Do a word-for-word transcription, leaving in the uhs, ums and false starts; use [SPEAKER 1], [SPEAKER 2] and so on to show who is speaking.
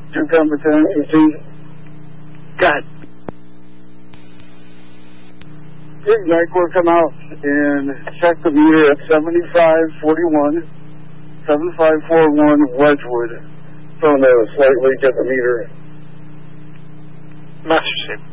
[SPEAKER 1] two ten, eighteen.
[SPEAKER 2] God.
[SPEAKER 1] Big Nycor come out and check the meter at seventy-five forty-one, seventy-five forty-one Wedgewood. Found a slight leak at the meter.
[SPEAKER 2] Masterson.